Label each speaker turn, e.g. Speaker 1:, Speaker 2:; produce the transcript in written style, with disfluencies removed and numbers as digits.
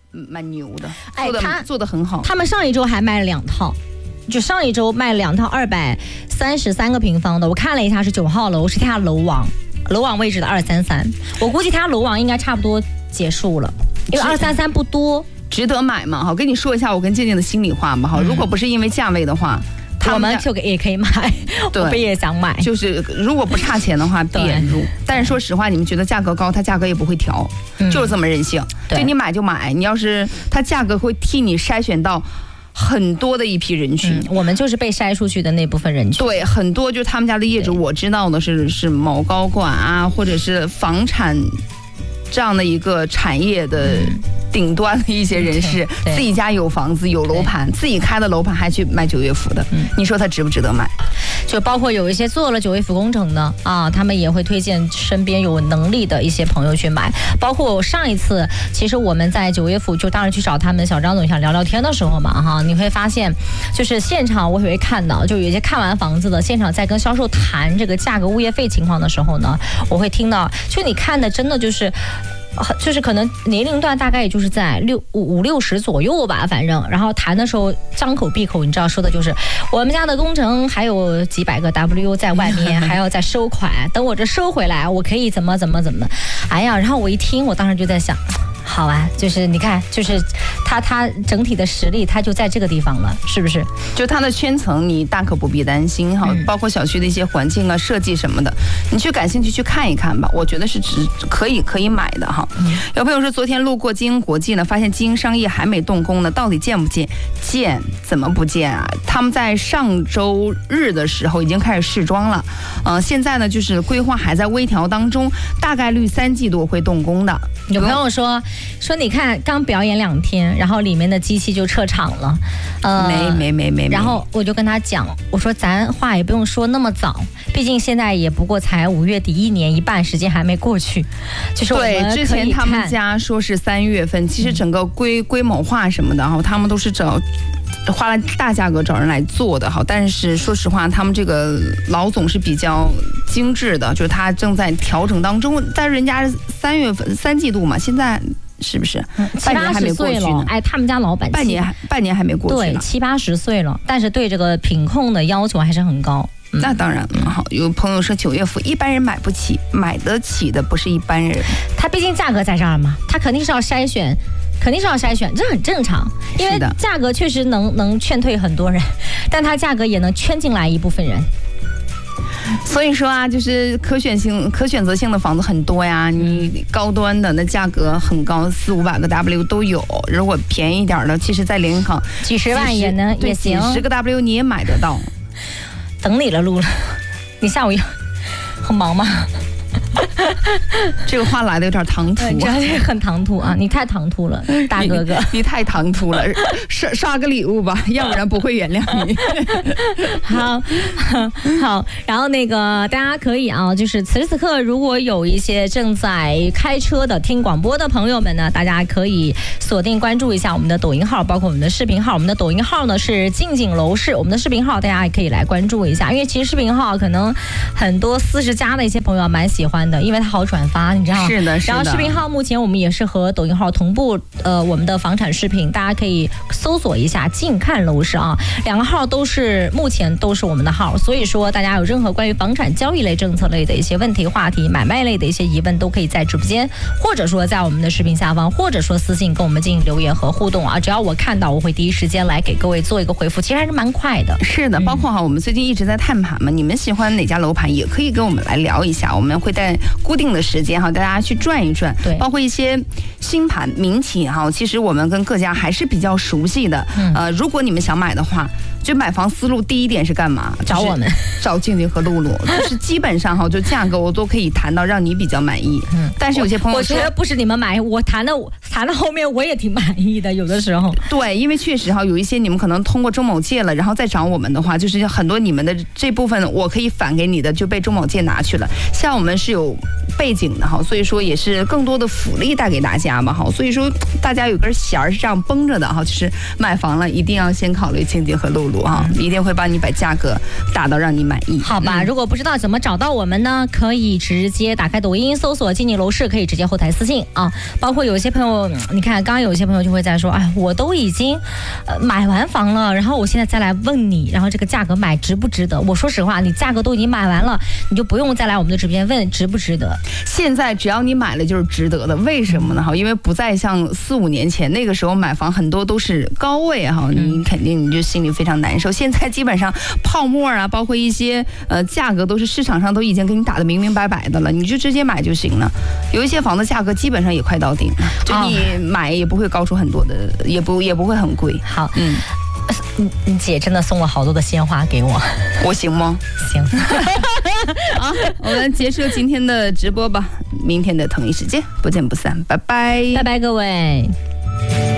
Speaker 1: 蛮牛的，做的很好。
Speaker 2: 他们上一周还卖了2套。就上一周卖了2套233个平方的，我看了一下是9号楼，是他楼王位置的233，我估计他楼王应该差不多结束了，因为233不多，
Speaker 1: 值得买嘛？好，跟你说一下我跟静静的心里话嘛。好，如果不是因为价位的话，
Speaker 2: 我们就也可以买，我们也想买。
Speaker 1: 就是如果不差钱的话，必然入。但是说实话，你们觉得价格高，它价格也不会调，就是这么任性。对，你买就买，你要是它价格会替你筛选到很多的一批人群，
Speaker 2: 我们就是被筛出去的那部分人群。
Speaker 1: 对，很多就是他们家的业主，我知道的是某高管啊，或者是房产这样的一个产业的顶端的一些人士，自己家有房子有楼盘，自己开的楼盘还去卖9月府的，你说他值不值得买？
Speaker 2: 就包括有一些做了9月府工程的啊，他们也会推荐身边有能力的一些朋友去买。包括上一次，其实我们在9月府就当时去找他们小张总想聊聊天的时候嘛，哈，你会发现，就是现场我也会看到，就有一些看完房子的现场在跟销售谈这个价格、物业费情况的时候呢，我会听到，就你看的真的就是可能年龄段大概也就是在50-60左右吧，反正，然后谈的时候张口闭口，你知道说的就是我们家的工程还有几百个 W 在外面，还要再收款，等我这收回来，我可以怎么，哎呀，然后我一听，我当时就在想。好啊，就是你看，就是他整体的实力，他就在这个地方了，是不是？
Speaker 1: 就他的圈层，你大可不必担心哈，包括小区的一些环境啊、设计什么的，你去感兴趣去看一看吧，我觉得是可以买的哈。有朋友说，昨天路过金鹰国际呢，发现金鹰商业还没动工呢，到底建不建？建，怎么不建啊？他们在上周日的时候已经开始试装了，现在呢就是规划还在微调当中，大概率3季度会动工的。
Speaker 2: 有朋友说你看刚表演2天，然后里面的机器就撤场了，
Speaker 1: 没。
Speaker 2: 然后我就跟他讲，我说咱话也不用说那么早，毕竟现在也不过才5月底，1年1半时间还没过去，就是我们
Speaker 1: 对之前他们家说是3月份，其实整个规模化什么的哈，他们都是花了大价格找人来做的哈，但是说实话，他们这个老总是比较精致的，就是他正在调整当中，但是人家3月份3季度嘛，现在是不是半年还没过去呢？
Speaker 2: 哎，他们家老板
Speaker 1: 半年还没过去呢，
Speaker 2: 对，70-80岁了，但是对这个品控的要求还是很高。
Speaker 1: 那当然了，好，有朋友说9月府一般人买不起，买得起的不是一般人，
Speaker 2: 他毕竟价格在这儿嘛，他肯定是要筛选，这很正常，因为价格确实能劝退很多人，但它价格也能圈进来一部分人。
Speaker 1: 所以说啊，就是可选择性的房子很多呀，你高端的那价格很高，400-500个 W 都有，如果便宜一点的，其实在联营行
Speaker 2: 几十万也行
Speaker 1: ，10个 W 你也买得到。
Speaker 2: 等你了，露了，你下午很忙吗？
Speaker 1: 这个话来的有点唐突，
Speaker 2: 这很唐突啊！你太唐突了，大哥哥，
Speaker 1: 你太唐突了，刷个礼物吧，要不然不会原谅你。
Speaker 2: 好，然后那个大家可以啊，就是此时此刻，如果有一些正在开车的听广播的朋友们呢，大家可以锁定关注一下我们的抖音号，包括我们的视频号。我们的抖音号呢是静静楼市，我们的视频号大家也可以来关注一下，因为其实视频号可能很多40+的一些朋友蛮喜欢的，因为它好转发，你知道吗？
Speaker 1: 是的。
Speaker 2: 然后视频号目前我们也是和抖音号同步，我们的房产视频，大家可以搜索一下静看楼市啊，2个号目前都是我们的号，所以说大家有任何关于房产交易类、政策类的一些问题、话题、买卖类的一些疑问，都可以在直播间，或者说在我们的视频下方，或者说私信跟我们进行留言和互动啊。只要我看到，我会第一时间来给各位做一个回复，其实还是蛮快的。
Speaker 1: 是的，包括我们最近一直在探盘嘛，你们喜欢哪家楼盘，也可以跟我们来聊一下，我们会在固定的时间大家去转一转，
Speaker 2: 对，
Speaker 1: 包括一些新盘民企其实我们跟各家还是比较熟悉的。如果你们想买的话，就买房思路第一点是干嘛？
Speaker 2: 找我们，
Speaker 1: 找静静和露露，就是基本上就价格我都可以谈到让你比较满意。但是有些朋友
Speaker 2: 我觉得不是你们买，我谈到后面我也挺满意的，有的时候。
Speaker 1: 对，因为确实有一些你们可能通过中某界了，然后再找我们的话，就是很多你们的这部分我可以返给你的就被中某界拿去了。像我们是有背景的所以说也是更多的福利带给大家嘛所以说大家有根弦是这样绷着的就是买房了一定要先考虑静静和露露一定会帮你把价格打到让你满意。
Speaker 2: 好吧，如果不知道怎么找到我们呢，可以直接打开抖音搜索静静楼市，可以直接后台私信包括有些朋友你看，刚刚有些朋友就会在说，哎，我都已经买完房了，然后我现在再来问你，然后这个价格买值不值得？我说实话，你价格都已经买完了，你就不用再来我们的直播间问值不值得。
Speaker 1: 现在只要你买了就是值得的，为什么呢？因为不再像4、5年前那个时候买房很多都是高位你肯定你就心里非常难受。现在基本上泡沫啊，包括一些价格都是市场上都已经给你打得明明白白的了，你就直接买就行了。有一些房子价格基本上也快到顶了，就你买也不会高出很多的，也不会很贵。
Speaker 2: 好，你姐真的送了好多的鲜花给我，
Speaker 1: 我行吗？
Speaker 2: 行。
Speaker 1: 好，我们结束今天的直播吧，明天的同一时间不见不散，拜拜，
Speaker 2: 拜拜各位。